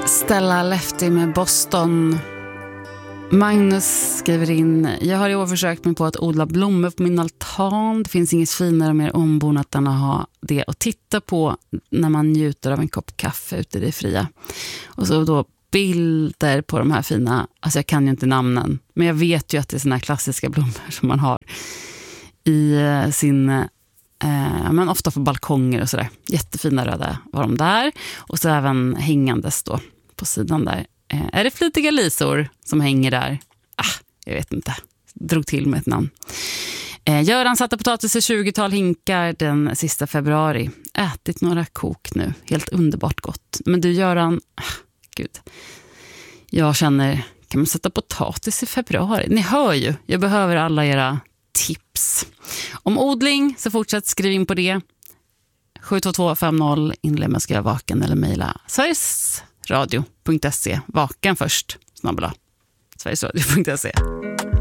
Stella Lefty med Boston. Magnus skriver in: jag har i år försökt mig på att odla blommor på min altan. Det finns inget finare och mer ombonat än att ha det att titta på när man njuter av en kopp kaffe ute i det fria. Och så då bilder på de här fina, alltså jag kan ju inte namnen, men jag vet ju att det är såna här klassiska blommor som man har i sin men ofta på balkonger och sådär. Jättefina röda var de där. Och så även hängandes då på sidan där. Är det flitiga lisor som hänger där? Jag vet inte. Drog till med ett namn. Göran satte potatis i 20-tal hinkar den sista februari. Ätit några kok nu. Helt underbart gott. Men du Göran, gud. Jag känner, kan man sätta potatis i februari? Ni hör ju, jag behöver alla era tips. Om odling så fortsätt skriv in på det. 72250 inlämna ska jag vaken eller mejla sverigesradio.se. Vaken först, snabbla. Sverigesradio.se.